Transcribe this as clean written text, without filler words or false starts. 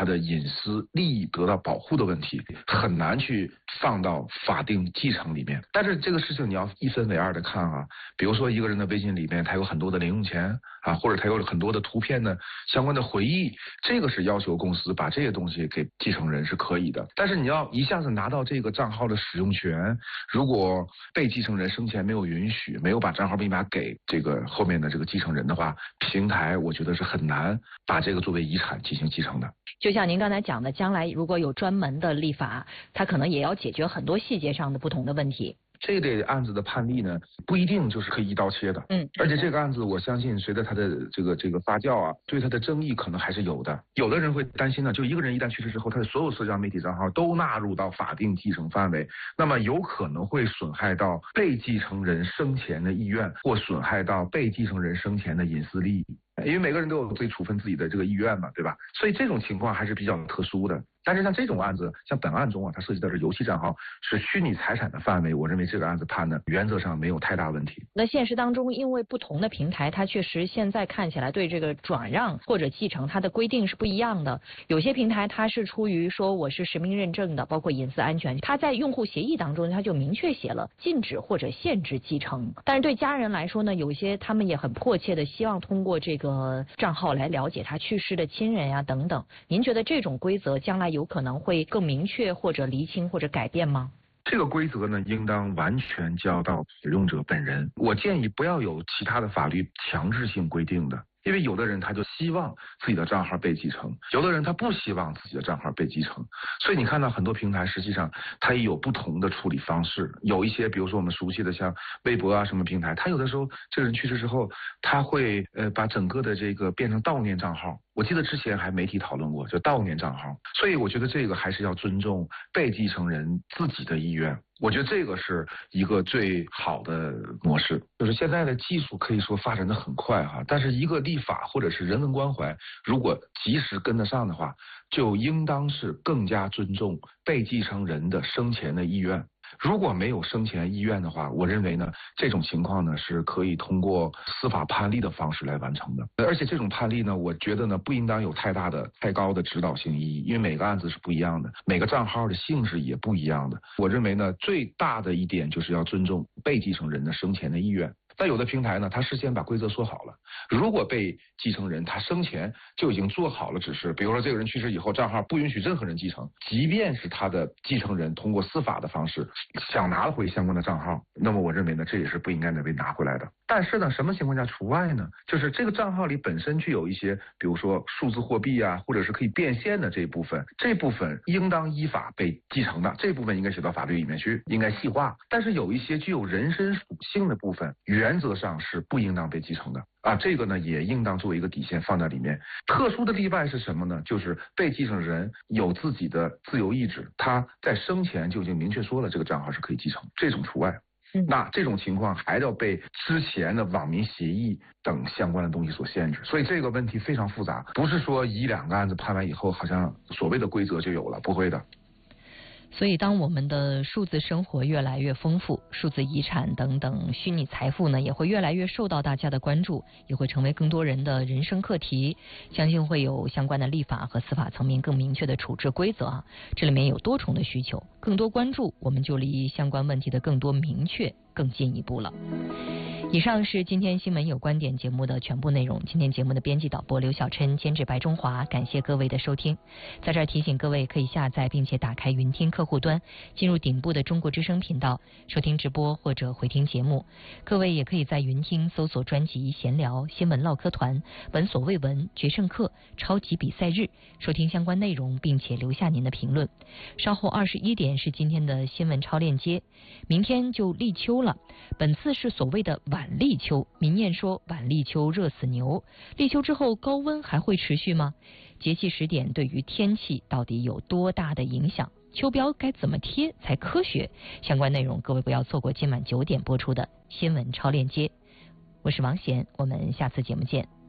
他的隐私利益得到保护的问题，很难去放到法定继承里面。但是这个事情你要一分为二的看啊，比如说一个人的微信里面他有很多的零用钱啊，或者他有很多的图片的相关的回忆，这个是要求公司把这些东西给继承人是可以的。但是你要一下子拿到这个账号的使用权，如果被继承人生前没有允许，没有把账号密码给这个后面的这个继承人的话，平台我觉得是很难把这个作为遗产进行继承的。 就像您刚才讲的，将来如果有专门的立法，它可能也要解决很多细节上的不同的问题。 这类案子的判例呢，不一定就是可以一刀切的。而且这个案子，我相信随着它的这个发酵啊，对它的争议可能还是有的。有的人会担心呢，就一个人一旦去世之后，他的所有社交媒体账号都纳入到法定继承范围，那么有可能会损害到被继承人生前的意愿，或损害到被继承人生前的隐私利益。因为每个人都有自己处分自己的这个意愿嘛，对吧？所以这种情况还是比较特殊的。但是像这种案子，像本案中啊，它涉及到是游戏账号，是虚拟财产的范围，我认为这个案子判的原则上没有太大问题。 那现实当中，因为不同的平台，它确实现在看起来对这个转让或者继承，它的规定是不一样的。有些平台它是出于说我是实名认证的，包括隐私安全，它在用户协议当中它就明确写了禁止或者限制继承。但是对家人来说呢，有些他们也很迫切的希望通过这个账号来了解他去世的亲人呀等等。您觉得这种规则将来有可能会更明确或者厘清或者改变吗？ 这个规则呢，应当完全交到使用者本人。我建议不要有其他的法律强制性规定的。因为有的人他就希望自己的账号被继承，有的人他不希望自己的账号被继承，所以你看到很多平台实际上它也有不同的处理方式。有一些比如说我们熟悉的像微博啊什么平台，它有的时候这个人去世之后，他会把整个的这个变成悼念账号。我记得之前还媒体讨论过，就悼念账号。所以我觉得这个还是要尊重被继承人自己的意愿。我觉得这个是一个最好的模式。就是现在的技术可以说发展的很快哈，但是一个立法或者是人文关怀，如果及时跟得上的话，就应当是更加尊重被继承人的生前的意愿。如果没有生前意愿的话，我认为呢，这种情况呢是可以通过司法判例的方式来完成的。而且这种判例呢，我觉得呢不应当有太高的指导性意义，因为每个案子是不一样的，每个账号的性质也不一样的。我认为呢，最大的一点就是要尊重被继承人的生前的意愿。但有的平台呢，他事先把规则说好了，如果被继承人他生前就已经做好了指示，比如说这个人去世以后，账号不允许任何人继承，即便是他的继承人通过司法的方式想拿回相关的账号，那么我认为呢，这也是不应该被拿回来的。但是呢，什么情况下除外呢？就是这个账号里本身具有一些，比如说数字货币啊，或者是可以变现的这一部分应当依法被继承的，这部分应该写到法律里面去，应该细化。但是有一些具有人身属性的部分，原则上是不应当被继承的啊，这个呢也应当作为一个底线放在里面。特殊的例外是什么呢？就是被继承人有自己的自由意志，他在生前就已经明确说了这个账号是可以继承，这种除外。那这种情况还要被之前的网民协议等相关的东西所限制，所以这个问题非常复杂，不是说一两个案子判完以后好像所谓的规则就有了，不会的。 所以当我们的数字生活越来越丰富，数字遗产等等虚拟财富呢也会越来越受到大家的关注，也会成为更多人的人生课题。相信会有相关的立法和司法层面更明确的处置规则啊，这里面有多重的需求，更多关注，我们就离相关问题的更多明确更进一步了。以上是今天新闻有观点节目的全部内容。今天节目的编辑导播刘晓琛，监制白中华，感谢各位的收听。在这儿提醒各位可以下载并且打开云听客户端，进入顶部的中国之声频道收听直播或者回听节目。各位也可以在云听搜索专辑闲聊、新闻唠嗑团、闻所未闻、决胜课、超级比赛日，收听相关内容并且留下您的评论。稍后21点是今天的新闻超链接。明天就立秋了，本次是所谓的晚立秋，民谚说晚立秋热死牛。立秋之后高温还会持续吗？节气时点对于天气到底有多大的影响？秋标该怎么贴才科学？相关内容各位不要错过今晚9点播出的新闻超链接。我是王贤，我们下次节目见。